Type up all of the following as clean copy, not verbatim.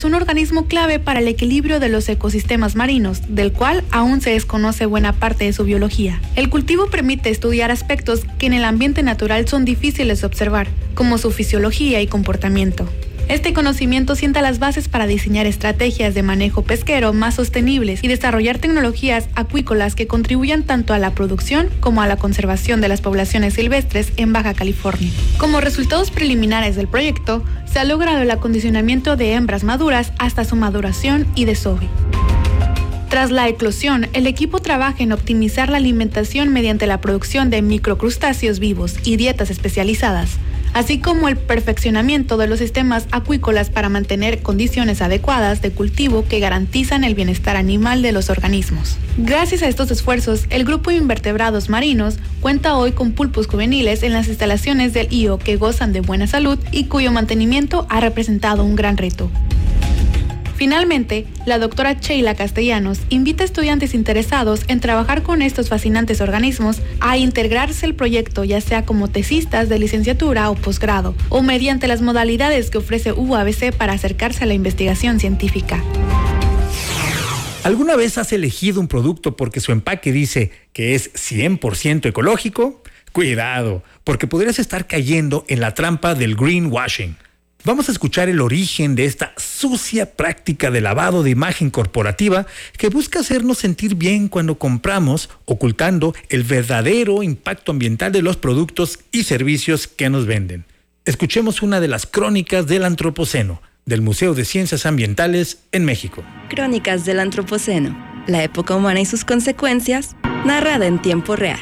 Es un organismo clave para el equilibrio de los ecosistemas marinos, del cual aún se desconoce buena parte de su biología. El cultivo permite estudiar aspectos que en el ambiente natural son difíciles de observar, como su fisiología y comportamiento. Este conocimiento sienta las bases para diseñar estrategias de manejo pesquero más sostenibles y desarrollar tecnologías acuícolas que contribuyan tanto a la producción como a la conservación de las poblaciones silvestres en Baja California. Como resultados preliminares del proyecto, se ha logrado el acondicionamiento de hembras maduras hasta su maduración y desove. Tras la eclosión, el equipo trabaja en optimizar la alimentación mediante la producción de microcrustáceos vivos y dietas especializadas, así como el perfeccionamiento de los sistemas acuícolas para mantener condiciones adecuadas de cultivo que garantizan el bienestar animal de los organismos. Gracias a estos esfuerzos, el grupo de invertebrados marinos cuenta hoy con pulpos juveniles en las instalaciones del IO que gozan de buena salud y cuyo mantenimiento ha representado un gran reto. Finalmente, la doctora Sheila Castellanos invita a estudiantes interesados en trabajar con estos fascinantes organismos a integrarse al proyecto, ya sea como tesistas de licenciatura o posgrado, o mediante las modalidades que ofrece UABC para acercarse a la investigación científica. ¿Alguna vez has elegido un producto porque su empaque dice que es 100% ecológico? Cuidado, porque podrías estar cayendo en la trampa del greenwashing. Vamos a escuchar el origen de esta sucia práctica de lavado de imagen corporativa que busca hacernos sentir bien cuando compramos, ocultando el verdadero impacto ambiental de los productos y servicios que nos venden. Escuchemos una de las crónicas del Antropoceno, del Museo de Ciencias Ambientales en México. Crónicas del Antropoceno, la época humana y sus consecuencias, narrada en tiempo real.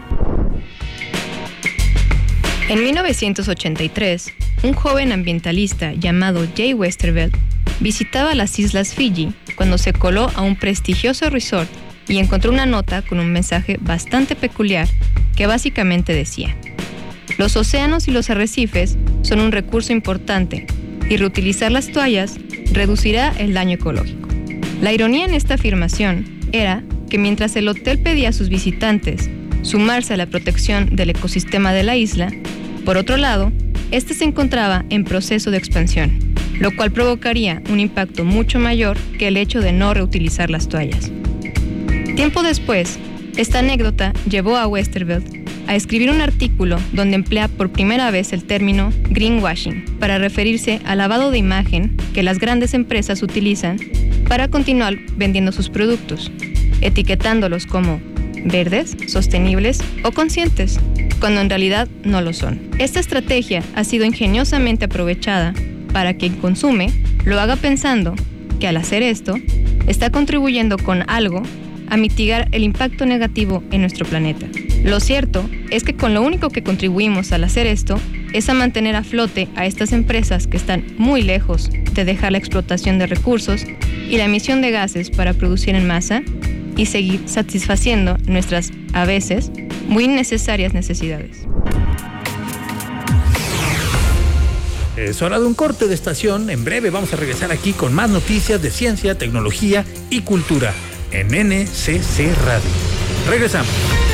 En 1983, un joven ambientalista llamado Jay Westervelt visitaba las islas Fiji cuando se coló a un prestigioso resort y encontró una nota con un mensaje bastante peculiar que básicamente decía: los océanos y los arrecifes son un recurso importante y reutilizar las toallas reducirá el daño ecológico. La ironía en esta afirmación era que mientras el hotel pedía a sus visitantes sumarse a la protección del ecosistema de la isla, por otro lado, este se encontraba en proceso de expansión, lo cual provocaría un impacto mucho mayor que el hecho de no reutilizar las toallas. Tiempo después, esta anécdota llevó a Westervelt a escribir un artículo donde emplea por primera vez el término greenwashing para referirse al lavado de imagen que las grandes empresas utilizan para continuar vendiendo sus productos, etiquetándolos como verdes, sostenibles o conscientes, cuando en realidad no lo son. Esta estrategia ha sido ingeniosamente aprovechada para que quien consume lo haga pensando que al hacer esto está contribuyendo con algo a mitigar el impacto negativo en nuestro planeta. Lo cierto es que con lo único que contribuimos al hacer esto es a mantener a flote a estas empresas que están muy lejos de dejar la explotación de recursos y la emisión de gases para producir en masa y seguir satisfaciendo nuestras, a veces, muy necesarias necesidades. Es hora de un corte de estación. En breve vamos a regresar aquí con más noticias de ciencia, tecnología y cultura en NCC Radio. Regresamos.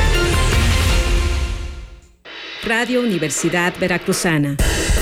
Radio Universidad Veracruzana.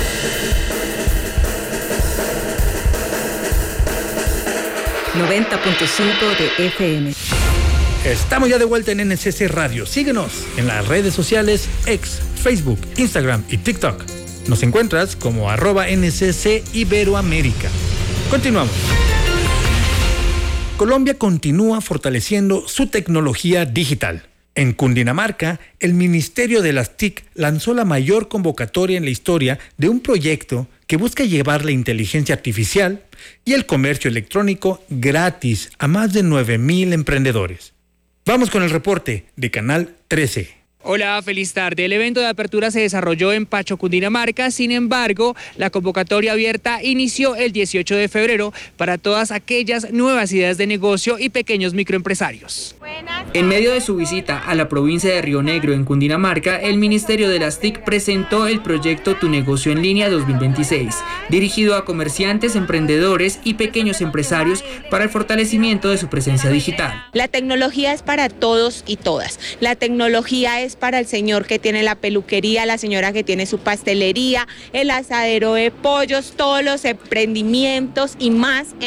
...90.5 de FM. Estamos ya de vuelta en NCC Radio. Síguenos en las redes sociales X, Facebook, Instagram y TikTok. Nos encuentras como @NCC Iberoamérica. Continuamos. Colombia continúa fortaleciendo su tecnología digital. En Cundinamarca, el Ministerio de las TIC lanzó la mayor convocatoria en la historia de un proyecto que busca llevar la inteligencia artificial y el comercio electrónico gratis a más de 9,000 emprendedores. Vamos con el reporte de Canal 13. Hola, feliz tarde. El evento de apertura se desarrolló en Pacho, Cundinamarca. Sin embargo, la convocatoria abierta inició el 18 de febrero para todas aquellas nuevas ideas de negocio y pequeños microempresarios. En medio de su visita a la provincia de Río Negro, en Cundinamarca, el Ministerio de las TIC presentó el proyecto Tu Negocio en Línea 2026, dirigido a comerciantes, emprendedores y pequeños empresarios para el fortalecimiento de su presencia digital. La tecnología es para todos y todas. La tecnología es para el señor que tiene la peluquería, la señora que tiene su pastelería, el asadero de pollos, todos los emprendimientos y más.